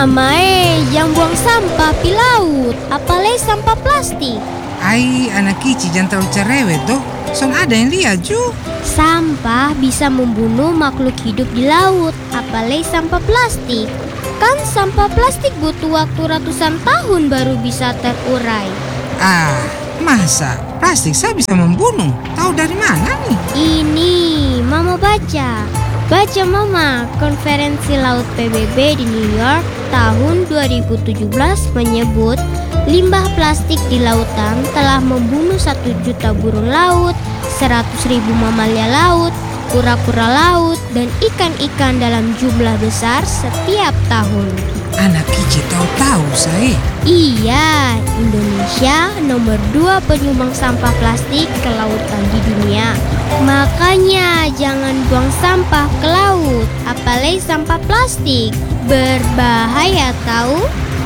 Jangan buang sampah di laut, apalagi sampah plastik. Ai, anak kicik jangan terlalu cerewet toh. Son ada yang lihat ju. Sampah bisa membunuh makhluk hidup di laut, apalagi sampah plastik. Kan sampah plastik butuh waktu ratusan tahun baru bisa terurai. Ah, masa plastik saya bisa membunuh? Tahu dari mana nih? Ini, Mama baca. Baca Mama, konferensi laut PBB di New York tahun 2017 menyebut limbah plastik di lautan telah membunuh 1 juta burung laut, 100.000 mamalia laut, kura-kura laut, dan ikan-ikan dalam jumlah besar setiap tahun. Anak kicik tahu saya. Iya, Indonesia nomor 2 penyumbang sampah plastik ke lautan di dunia. Makanya jangan buang sampah ke laut, apalagi sampah plastik. Berbahaya tahu?